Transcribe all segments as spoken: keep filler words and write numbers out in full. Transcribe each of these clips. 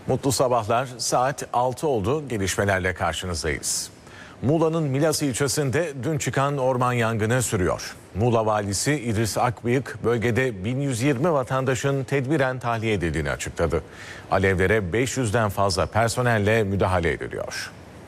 Mutlu sabahlar. Saat altı oldu. Gelişmelerle karşınızdayız. Muğla'nın Milas ilçesinde dün çıkan orman yangını sürüyor. Muğla valisi İdris Akbıyık bölgede bin yüz yirmi vatandaşın tedbiren tahliye edildiğini açıkladı. Alevlere beş yüzden fazla personelle müdahale ediliyor.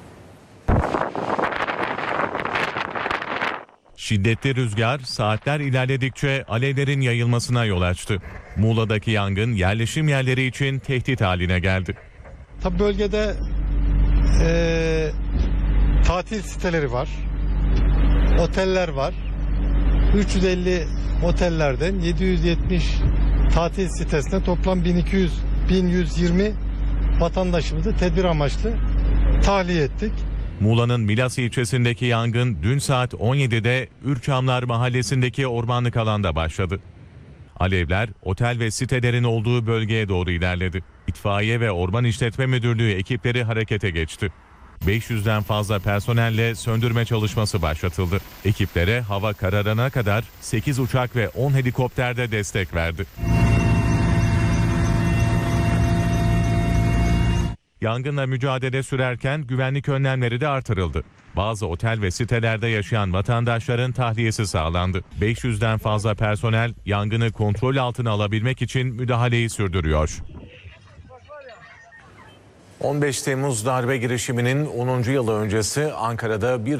Şiddetli rüzgar saatler ilerledikçe alevlerin yayılmasına yol açtı. Muğla'daki yangın yerleşim yerleri için tehdit haline geldi. Tabi bölgede e, tatil siteleri var, oteller var. üç yüz elli otellerden yedi yüz yetmiş tatil sitesine toplam bin iki yüz bin yüz yirmi vatandaşımızı tedbir amaçlı tahliye ettik. Muğla'nın Milas ilçesindeki yangın dün saat on yedide Ürçamlar mahallesindeki ormanlık alanda başladı. Alevler otel ve sitelerin olduğu bölgeye doğru ilerledi. İtfaiye ve Orman İşletme Müdürlüğü ekipleri harekete geçti. beş yüzden fazla personelle söndürme çalışması başlatıldı. Ekiplere hava kararana kadar sekiz uçak ve on helikopter de destek verdi. Yangınla mücadele sürerken güvenlik önlemleri de artırıldı. Bazı otel ve sitelerde yaşayan vatandaşların tahliyesi sağlandı. beş yüzden fazla personel yangını kontrol altına alabilmek için müdahaleyi sürdürüyor. on beş Temmuz darbe girişiminin onuncu yılı öncesi Ankara'da bir